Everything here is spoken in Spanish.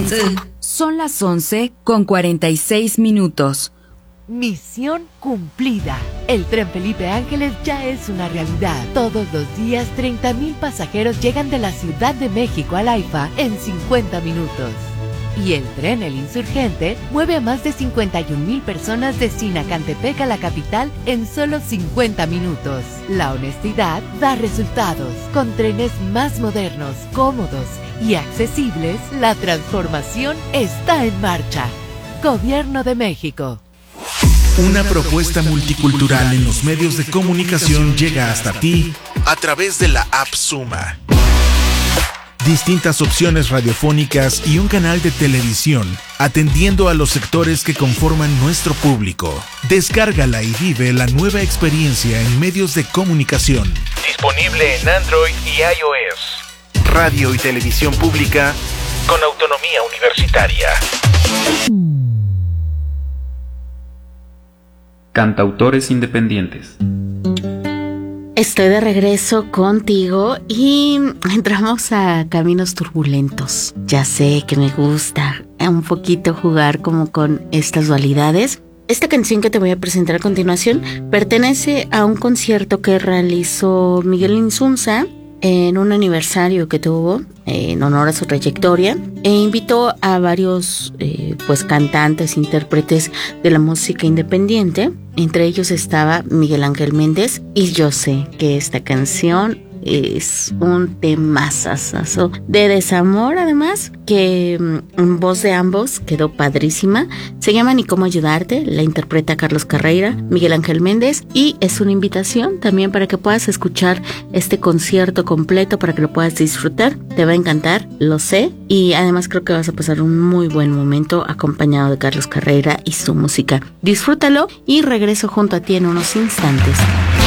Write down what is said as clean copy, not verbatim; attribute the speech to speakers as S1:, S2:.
S1: Son las 11:46.
S2: Misión cumplida. El tren Felipe Ángeles ya es una realidad. Todos los días 30,000 pasajeros llegan de la Ciudad de México al AIFA en 50 minutos. Y el tren El Insurgente mueve a más de 51,000 personas de Sinacantepec a la capital en solo 50 minutos. La honestidad da resultados. Con trenes más modernos, cómodos y accesibles, la transformación está en marcha. Gobierno de México.
S3: Una propuesta multicultural en los medios de comunicación llega hasta ti a través de la app Suma. Distintas opciones radiofónicas y un canal de televisión, atendiendo a los sectores que conforman nuestro público. Descárgala y vive la nueva experiencia en medios de comunicación. Disponible en Android y iOS. Radio y televisión pública con autonomía universitaria.
S4: Cantautores independientes.
S5: Estoy de regreso contigo y entramos a caminos turbulentos. Ya sé que me gusta un poquito jugar como con estas dualidades. Esta canción que te voy a presentar a continuación pertenece a un concierto que realizó Miguel Insunza en un aniversario que tuvo en honor a su trayectoria, e invitó a varios cantantes, intérpretes de la música independiente. Entre ellos estaba Miguel Ángel Méndez, y yo sé que esta canción es un temazazazo de desamor, además, que en voz de ambos quedó padrísima. Se llama Ni Cómo Ayudarte, la interpreta Carlos Carreira, Miguel Ángel Méndez, y es una invitación también para que puedas escuchar este concierto completo, para que lo puedas disfrutar. Te va a encantar, lo sé, y además creo que vas a pasar un muy buen momento acompañado de Carlos Carreira y su música. Disfrútalo y regreso junto a ti en unos instantes.